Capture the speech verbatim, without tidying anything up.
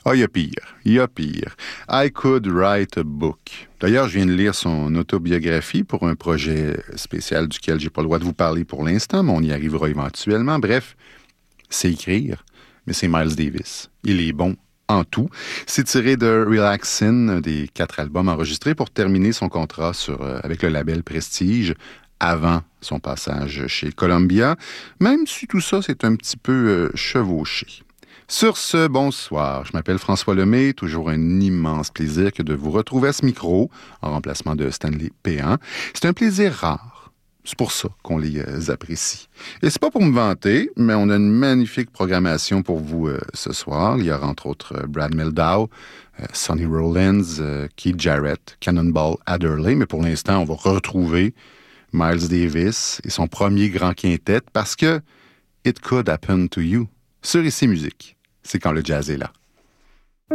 Ah, il y a pire, il y a pire. I Could Write a Book. D'ailleurs, je viens de lire son autobiographie pour un projet spécial duquel j'ai pas le droit de vous parler pour l'instant, mais on y arrivera éventuellement. Bref, c'est écrire, mais c'est Miles Davis. Il est bon en tout. C'est tiré de Relaxin', un des quatre albums enregistrés pour terminer son contrat sur, euh, avec le label Prestige avant son passage chez Columbia, même si tout ça, c'est un petit peu euh, chevauché. Sur ce, bonsoir. Je m'appelle François Lemay. Toujours un immense plaisir que de vous retrouver à ce micro, en remplacement de Stanley Péan. C'est un plaisir rare. C'est pour ça qu'on les euh, apprécie. Et c'est pas pour me vanter, mais on a une magnifique programmation pour vous euh, ce soir. Il y aura entre autres euh, Brad Mehldau, euh, Sonny Rollins, euh, Keith Jarrett, Cannonball Adderley. Mais pour l'instant, on va retrouver Miles Davis et son premier grand quintet parce que It Could Happen to You sur Ici Musique. C'est quand le jazz est là.